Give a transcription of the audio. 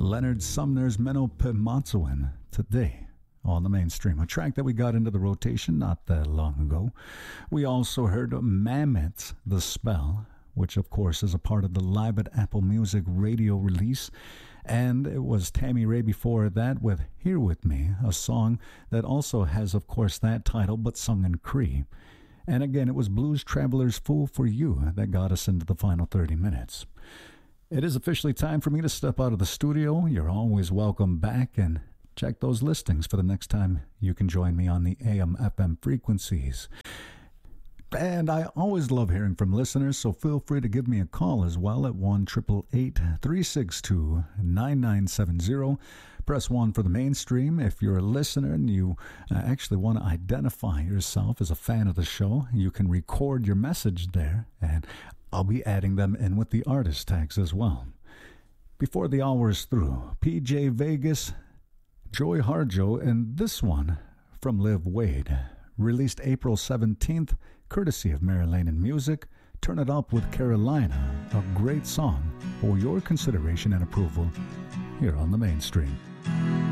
Leonard Sumner's Menno Pematsuin today on the mainstream, a track that we got into the rotation not that long ago. We also heard Mammoth, The Spell, which of course is a part of the Live at Apple Music radio release. And it was Tammy Rae before that with Here With Me, a song that also has, of course, that title, but sung in Cree. And again, it was Blues Traveler's Fool for You that got us into the final 30 minutes. It is officially time for me to step out of the studio. You're always welcome back, and check those listings for the next time you can join me on the AM/FM frequencies. And I always love hearing from listeners, so feel free to give me a call as well at 1-888-362-9970. Press 1 for the mainstream. If you're a listener and you actually want to identify yourself as a fan of the show, you can record your message there, and I'll be adding them in with the artist tags as well. Before the hour is through, PJ Vegas, Joy Harjo, and this one from Liv Wade, released April 17th, courtesy of Mary Lane and Music. Turn It Up with Carolina, a great song for your consideration and approval here on the mainstream.